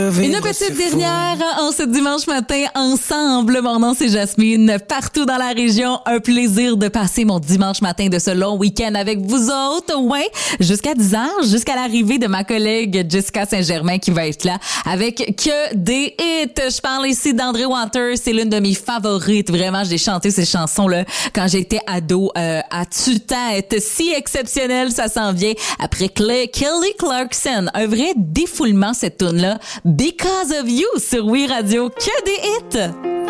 Une petite dernière en ce dimanche matin ensemble. Mon nom, c'est Jasmine. Partout dans la région, un plaisir de passer mon dimanche matin de ce long week-end avec vous autres. Ouais, jusqu'à 10h, jusqu'à l'arrivée de ma collègue Jessica Saint-Germain qui va être là avec que des hits. Je parle ici d'André Waters. C'est l'une de mes favorites. Vraiment, j'ai chanté ces chansons-là quand j'étais ado à tue-tête. Si exceptionnel, ça s'en vient après Kelly Clarkson. Un vrai défoulement, cette tune-là. Because of You sur Oui Radio, que des hits!